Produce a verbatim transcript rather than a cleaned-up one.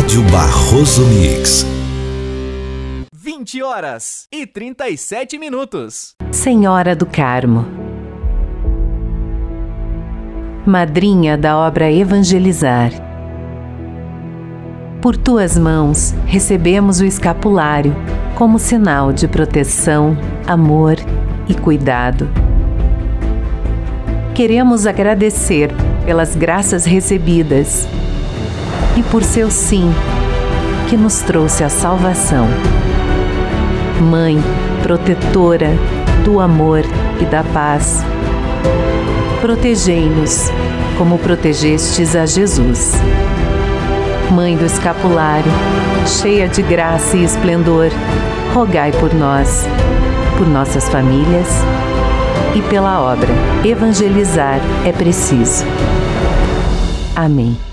Rádio Barroso Mix. vinte horas e trinta e sete minutos. Senhora do Carmo, madrinha da obra Evangelizar, por tuas mãos recebemos o escapulário como sinal de proteção, amor e cuidado. Queremos agradecer pelas graças recebidas e por seu sim, que nos trouxe a salvação. Mãe, protetora do amor e da paz, protegei-nos como protegestes a Jesus. Mãe do escapulário, cheia de graça e esplendor, rogai por nós, por nossas famílias e pela obra Evangelizar é preciso. Amém.